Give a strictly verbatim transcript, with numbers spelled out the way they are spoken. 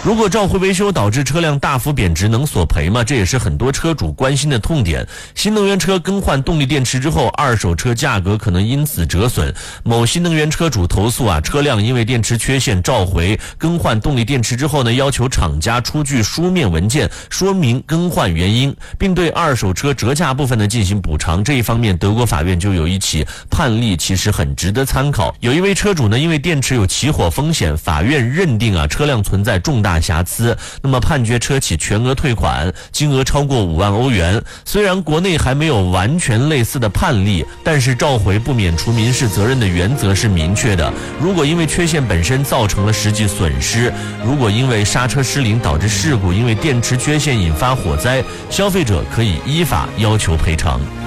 如果召回维修导致车辆大幅贬值，能索赔吗？这也是很多车主关心的痛点。新能源车更换动力电池之后，二手车价格可能因此折损。某新能源车主投诉啊，车辆因为电池缺陷召回更换动力电池之后呢，要求厂家出具书面文件说明更换原因，并对二手车折价部分呢进行补偿。这一方面，德国法院就有一起判例，其实很值得参考。有一位车主呢，因为电池有起火风险，法院认定啊车辆存在重大瑕疵，那么判决车企全额退款，金额超过五万欧元。虽然国内还没有完全类似的判例，但是召回不免除民事责任的原则是明确的。如果因为缺陷本身造成了实际损失，如果因为刹车失灵导致事故，因为电池缺陷引发火灾，消费者可以依法要求赔偿。